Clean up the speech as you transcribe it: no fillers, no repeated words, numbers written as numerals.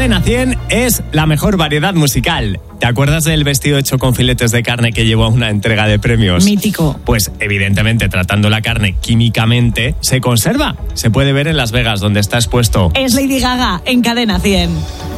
Cadena 100 es la mejor variedad musical. ¿Te acuerdas del vestido hecho con filetes de carne que llevó a una entrega de premios? Mítico. Pues evidentemente tratando la carne químicamente se conserva. Se puede ver en Las Vegas donde está expuesto. Es Lady Gaga en Cadena 100.